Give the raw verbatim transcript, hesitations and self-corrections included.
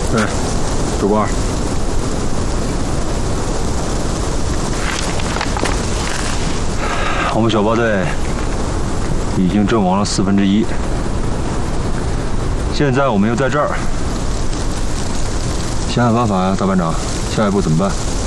哎，主官，我们小巴队已经阵亡了四分之一，现在我们又在这儿，想想办法呀，大班长，下一步怎么办？